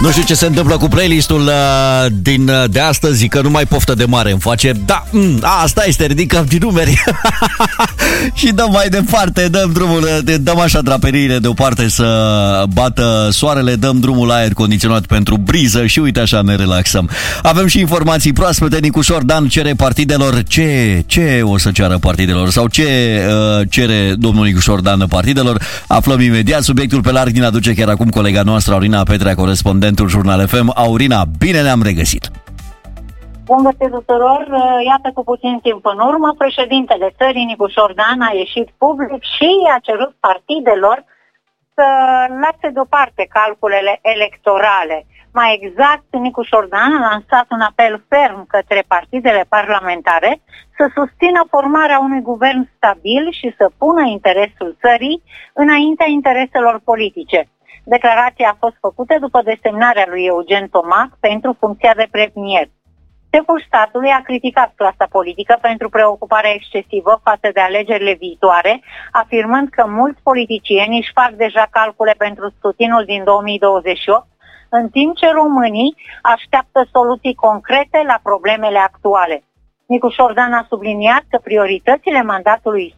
Nu știu ce se întâmplă cu playlistul de astăzi, că nu mai poftă de mare îmi face. Da, asta este, ridicăm din numeri. Și dăm mai departe, dăm drumul, dăm așa draperiile deoparte să bată soarele, dăm drumul la aer condiționat pentru briză și uite așa ne relaxăm. Avem și informații proaspete. Nicu Șordan cere partidelor ce o să ceară partidelor sau ce cere domnul Nicu Șordan partidelor. Aflăm imediat. Subiectul pe larg din aduce chiar acum colega noastră Aurina Petrea, corespondentul Jurnal FM. Aurina, bine ne-am regăsit! Bun găsit tuturor! Iată, cu puțin timp în urmă, președintele țării, Nicu Șordan, a ieșit public și a cerut partidelor să lase deoparte calculele electorale. Mai exact, Nicu Șordan a lansat un apel ferm către partidele parlamentare să susțină formarea unui guvern stabil și să pună interesul țării înaintea intereselor politice. Declarația a fost făcută după desemnarea lui Eugen Tomac pentru funcția de premier. Șeful statului a criticat clasa politică pentru preocuparea excesivă față de alegerile viitoare, afirmând că mulți politicieni își fac deja calcule pentru scrutinul din 2028, în timp ce românii așteaptă soluții concrete la problemele actuale. Nicu Șordan a subliniat că prioritățile mandatului